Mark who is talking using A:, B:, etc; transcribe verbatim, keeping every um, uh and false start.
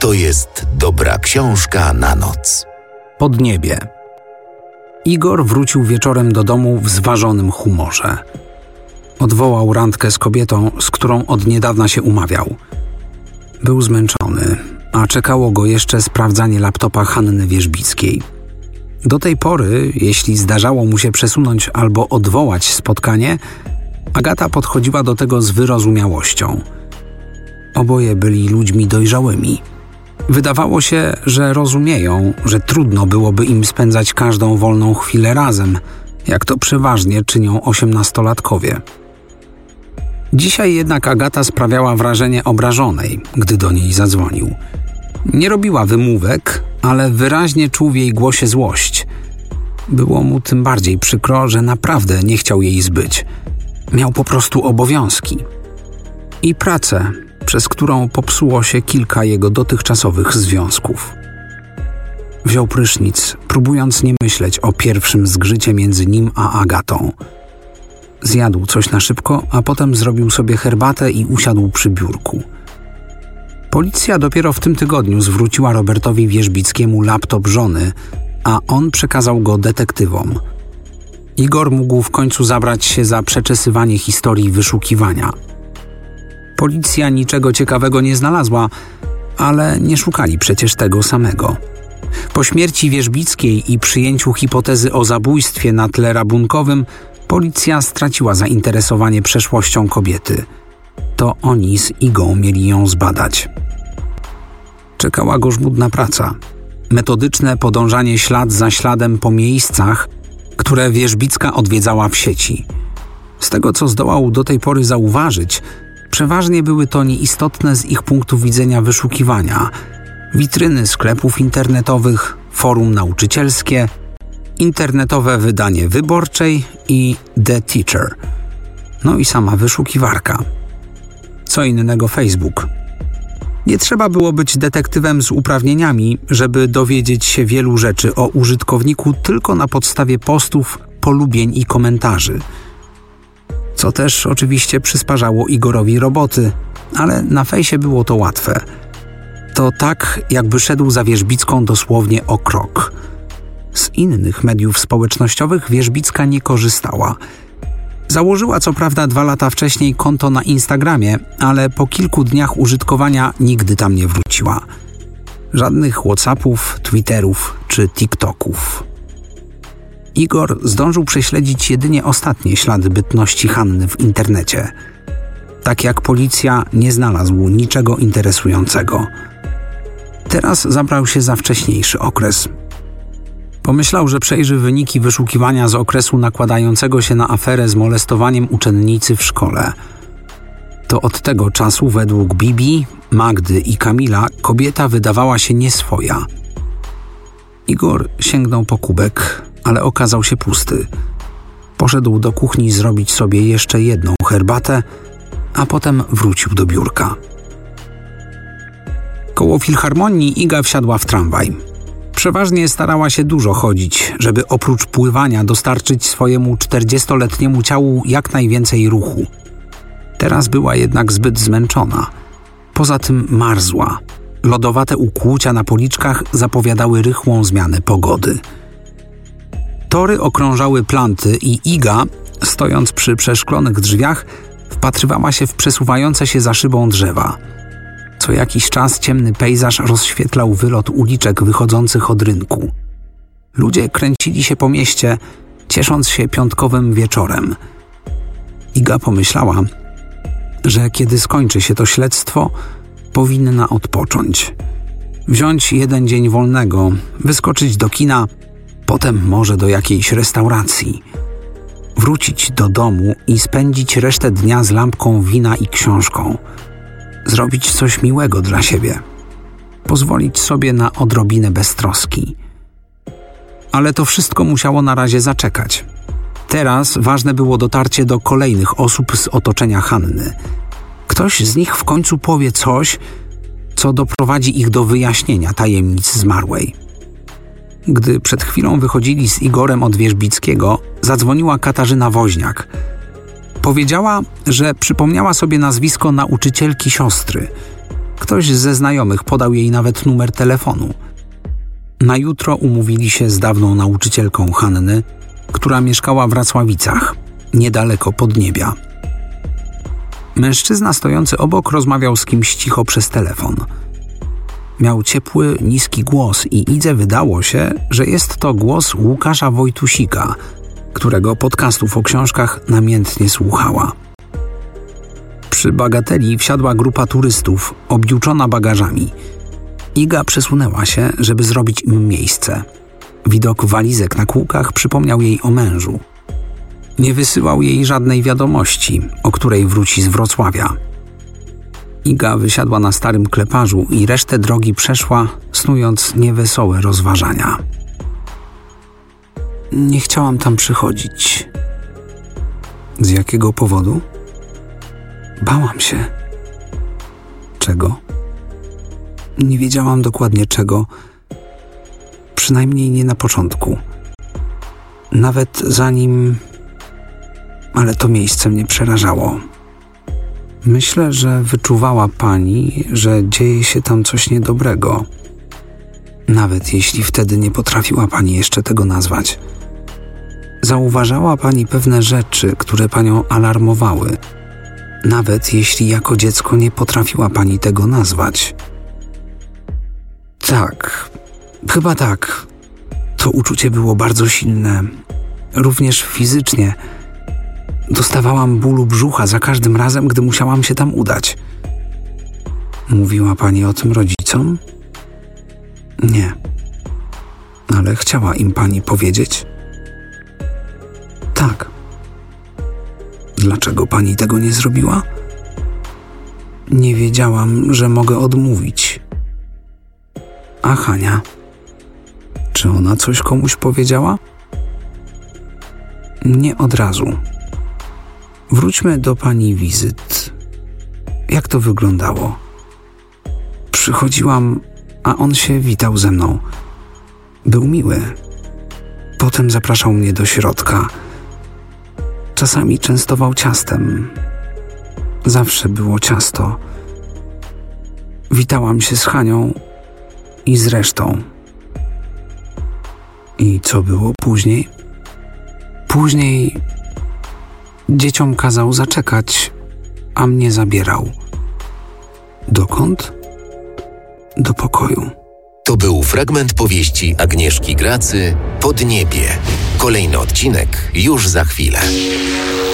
A: To jest dobra książka na noc.
B: Podniebie. Igor wrócił wieczorem do domu w zważonym humorze. Odwołał randkę z kobietą, z którą od niedawna się umawiał. Był zmęczony, a czekało go jeszcze sprawdzanie laptopa Hanny Wierzbickiej. Do tej pory, jeśli zdarzało mu się przesunąć albo odwołać spotkanie, Agata podchodziła do tego z wyrozumiałością. Oboje byli ludźmi dojrzałymi. Wydawało się, że rozumieją, że trudno byłoby im spędzać każdą wolną chwilę razem, jak to przeważnie czynią osiemnastolatkowie. Dzisiaj jednak Agata sprawiała wrażenie obrażonej, gdy do niej zadzwonił. Nie robiła wymówek, ale wyraźnie czuł w jej głosie złość. Było mu tym bardziej przykro, że naprawdę nie chciał jej zbyć. Miał po prostu obowiązki. I pracę, przez którą popsuło się kilka jego dotychczasowych związków. Wziął prysznic, próbując nie myśleć o pierwszym zgrzycie między nim a Agatą. Zjadł coś na szybko, a potem zrobił sobie herbatę i usiadł przy biurku. Policja dopiero w tym tygodniu zwróciła Robertowi Wierzbickiemu laptop żony, a on przekazał go detektywom. Igor mógł w końcu zabrać się za przeczesywanie historii wyszukiwania. Policja niczego ciekawego nie znalazła, ale nie szukali przecież tego samego. Po śmierci Wierzbickiej i przyjęciu hipotezy o zabójstwie na tle rabunkowym, policja straciła zainteresowanie przeszłością kobiety. To oni z Igą mieli ją zbadać. Czekała go żmudna praca. Metodyczne podążanie ślad za śladem po miejscach, które Wierzbicka odwiedzała w sieci. Z tego, co zdołał do tej pory zauważyć, przeważnie były to nieistotne z ich punktu widzenia wyszukiwania. Witryny sklepów internetowych, forum nauczycielskie, internetowe wydanie Wyborczej i The Teacher. No i sama wyszukiwarka. Co innego Facebook. Nie trzeba było być detektywem z uprawnieniami, żeby dowiedzieć się wielu rzeczy o użytkowniku tylko na podstawie postów, polubień i komentarzy. Co też oczywiście przysparzało Igorowi roboty, ale na fejsie było to łatwe. To tak, jakby szedł za Wierzbicką dosłownie o krok. Z innych mediów społecznościowych Wierzbicka nie korzystała. Założyła co prawda dwa lata wcześniej konto na Instagramie, ale po kilku dniach użytkowania nigdy tam nie wróciła. Żadnych Whatsappów, Twitterów czy TikToków. Igor zdążył prześledzić jedynie ostatnie ślady bytności Hanny w internecie. Tak jak policja nie znalazł niczego interesującego. Teraz zabrał się za wcześniejszy okres. Pomyślał, że przejrzy wyniki wyszukiwania z okresu nakładającego się na aferę z molestowaniem uczennicy w szkole. To od tego czasu według Bibi, Magdy i Kamila kobieta wydawała się nieswoja. Igor sięgnął po kubek, ale okazał się pusty. Poszedł do kuchni zrobić sobie jeszcze jedną herbatę, a potem wrócił do biurka. Koło Filharmonii Iga wsiadła w tramwaj. Przeważnie starała się dużo chodzić, żeby oprócz pływania dostarczyć swojemu czterdziestoletniemu ciału jak najwięcej ruchu. Teraz była jednak zbyt zmęczona. Poza tym marzła. Lodowate ukłucia na policzkach zapowiadały rychłą zmianę pogody. Tory okrążały planty i Iga, stojąc przy przeszklonych drzwiach, wpatrywała się w przesuwające się za szybą drzewa. Co jakiś czas ciemny pejzaż rozświetlał wylot uliczek wychodzących od rynku. Ludzie kręcili się po mieście, ciesząc się piątkowym wieczorem. Iga pomyślała, że kiedy skończy się to śledztwo, powinna odpocząć. Wziąć jeden dzień wolnego, wyskoczyć do kina, potem może do jakiejś restauracji. Wrócić do domu i spędzić resztę dnia z lampką wina i książką. Zrobić coś miłego dla siebie. Pozwolić sobie na odrobinę beztroski. Ale to wszystko musiało na razie zaczekać. Teraz ważne było dotarcie do kolejnych osób z otoczenia Hanny. Ktoś z nich w końcu powie coś, co doprowadzi ich do wyjaśnienia tajemnic zmarłej. Gdy przed chwilą wychodzili z Igorem od Wierzbickiego, zadzwoniła Katarzyna Woźniak. Powiedziała, że przypomniała sobie nazwisko nauczycielki siostry. Ktoś ze znajomych podał jej nawet numer telefonu. Na jutro umówili się z dawną nauczycielką Hanny, która mieszkała w Racławicach, niedaleko Podniebia. Mężczyzna stojący obok rozmawiał z kimś cicho przez telefon. Miał ciepły, niski głos i Idze wydało się, że jest to głos Łukasza Wojtusika, którego podcastów o książkach namiętnie słuchała. Przy bagateli wsiadła grupa turystów, objuczona bagażami. Iga przesunęła się, żeby zrobić im miejsce. Widok walizek na kółkach przypomniał jej o mężu. Nie wysyłał jej żadnej wiadomości, o której wróci z Wrocławia. Iga wysiadła na starym kleparzu i resztę drogi przeszła, snując niewesołe rozważania. Nie chciałam tam przychodzić. Z jakiego powodu? Bałam się. Czego? Nie wiedziałam dokładnie czego. Przynajmniej nie na początku. Nawet zanim... Ale to miejsce mnie przerażało. Myślę, że wyczuwała pani, że dzieje się tam coś niedobrego. Nawet jeśli wtedy nie potrafiła pani jeszcze tego nazwać. Zauważała pani pewne rzeczy, które panią alarmowały. Nawet jeśli jako dziecko nie potrafiła pani tego nazwać. Tak, chyba tak. To uczucie było bardzo silne. Również fizycznie. Dostawałam bólu brzucha za każdym razem, gdy musiałam się tam udać. Mówiła pani o tym rodzicom? Nie. Ale chciała im pani powiedzieć? Tak. Dlaczego pani tego nie zrobiła? Nie wiedziałam, że mogę odmówić. A Hania? Czy ona coś komuś powiedziała? Nie od razu. Wróćmy do pani wizyt. Jak to wyglądało? Przychodziłam, a on się witał ze mną. Był miły. Potem zapraszał mnie do środka. Czasami częstował ciastem. Zawsze było ciasto. Witałam się z Hanią i z resztą. I co było później? Później dzieciom kazał zaczekać, a mnie zabierał. Dokąd? Do pokoju.
A: To był fragment powieści Agnieszki Gracy Podniebie. Kolejny odcinek już za chwilę.